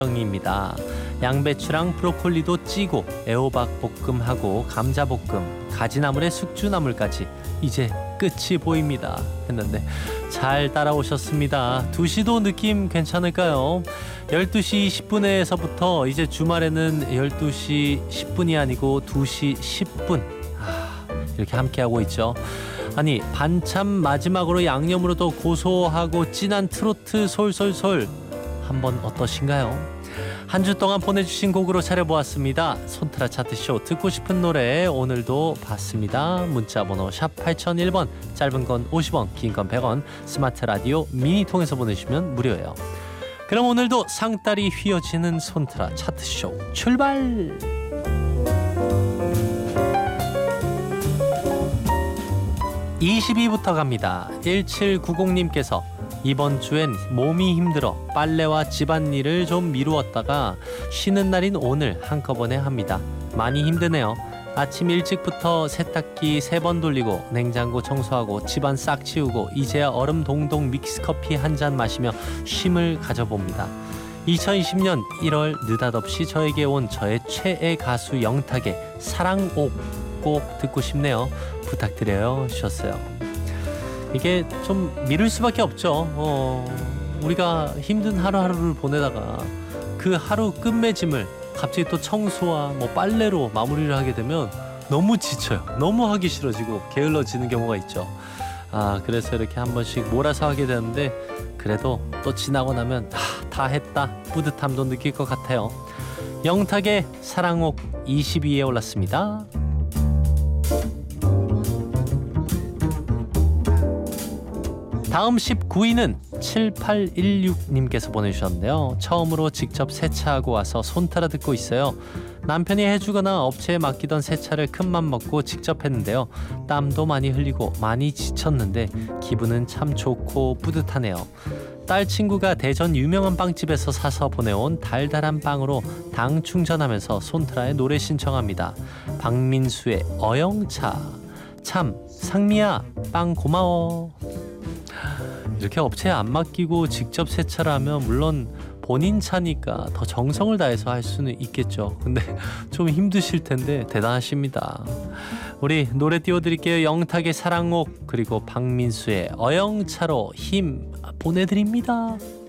입니다. 양배추랑 브로콜리도 찌고 애호박 볶음하고 감자 볶음, 가지나물에 숙주나물까지 이제 끝이 보입니다 했는데 잘 따라오셨습니다. 2시도 느낌 괜찮을까요? 12시 10분에서부터 이제 주말에는 12시 10분이 아니고 2시 10분 이렇게 함께하고 있죠. 아니 반참 마지막으로 양념으로도 고소하고 진한 트로트 솔솔솔 한번 어떠신가요? 한 주 동안 보내주신 곡으로 차려보았습니다. 손트라 차트쇼 듣고 싶은 노래 오늘도 받습니다. 문자번호 샵 8001번, 짧은 건 50원, 긴 건 100원, 스마트 라디오 미니 통해서 보내주시면 무료예요. 그럼 오늘도 상다리 휘어지는 손트라 차트쇼 출발! 22부터 갑니다. 1790님께서 이번 주엔 몸이 힘들어 빨래와 집안일을 좀 미루었다가 쉬는 날인 오늘 한꺼번에 합니다. 많이 힘드네요. 아침 일찍부터 세탁기 3번 돌리고 냉장고 청소하고 집안 싹 치우고 이제야 얼음 동동 믹스커피 한 잔 마시며 쉼을 가져봅니다. 2020년 1월 느닷없이 저에게 온 저의 최애 가수 영탁의 사랑옥 꼭 듣고 싶네요. 부탁드려요 주셨어요. 이게 좀 미룰 수밖에 없죠. 우리가 힘든 하루하루를 보내다가 그 하루 끝맺음을 갑자기 또 청소와 빨래로 마무리를 하게 되면 너무 지쳐요. 너무 하기 싫어지고 게을러지는 경우가 있죠. 그래서 이렇게 한 번씩 몰아서 하게 되는데 그래도 또 지나고 나면 다 했다 뿌듯함도 느낄 것 같아요. 영탁의 사랑옥 22위에 올랐습니다. 다음 19위는 7816님께서 보내주셨는데요. 처음으로 직접 세차하고 와서 손타라 듣고 있어요. 남편이 해주거나 업체에 맡기던 세차를 큰맘 먹고 직접 했는데요. 땀도 많이 흘리고 많이 지쳤는데 기분은 참 좋고 뿌듯하네요. 딸 친구가 대전 유명한 빵집에서 사서 보내온 달달한 빵으로 당 충전하면서 손트라의 노래 신청합니다. 박민수의 어영차. 참 상미야 빵 고마워. 이렇게 업체에 안 맡기고 직접 세차를 하면 물론 본인 차니까 더 정성을 다해서 할 수는 있겠죠. 근데 좀 힘드실 텐데 대단하십니다. 우리 노래 띄워드릴게요. 영탁의 사랑옥 그리고 박민수의 어영차로 힘 보내드립니다.